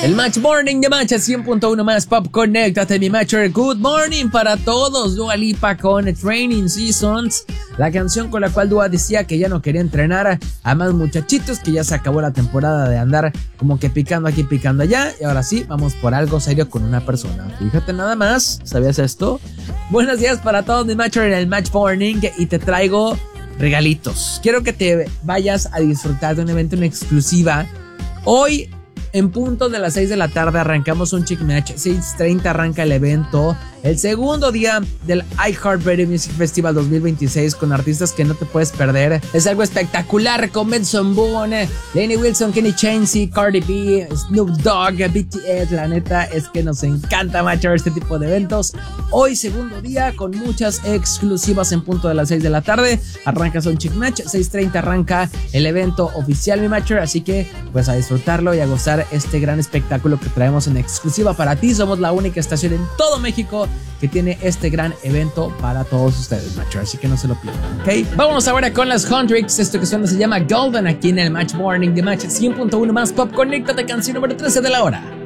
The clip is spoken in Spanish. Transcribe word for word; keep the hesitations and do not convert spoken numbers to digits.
El Match Morning de Match cien punto uno más Pop, conéctate mi Matcher. Good morning para todos. Dua Lipa con Training Seasons, la canción con la cual Dua decía que ya no quería entrenar a más muchachitos, que ya se acabó la temporada de andar como que picando aquí, picando allá, y ahora sí, vamos por algo serio con una persona. Fíjate nada más, ¿sabías esto? Buenos días para todos mi Matcher en el Match Morning, y te traigo regalitos. Quiero que te vayas a disfrutar de un evento en exclusiva. Hoy, en punto de las seis de la tarde, arrancamos un Chick Match. seis treinta arranca el evento. El segundo día del iHeartRadio Music Festival dos mil veintiséis, con artistas que no te puedes perder. Es algo espectacular con Benson Boone, Lainey Wilson, Kenny Chesney, Cardi B, Snoop Dogg, B T S. La neta es que nos encanta Matcher este tipo de eventos. Hoy segundo día con muchas exclusivas en punto de las seis de la tarde. Arranca un Chick Match. seis treinta arranca el evento oficial mi Matcher. Así que pues a disfrutarlo y a gozar este gran espectáculo que traemos en exclusiva para ti. Somos la única estación en todo México que tiene este gran evento para todos ustedes, Matcher, así que no se lo pierdan, ¿ok? Vámonos ahora con las Hundrix. Esto que suena se llama Golden, aquí en el Match Morning de Match cien punto uno más Pop. Conéctate, canción número trece de la hora.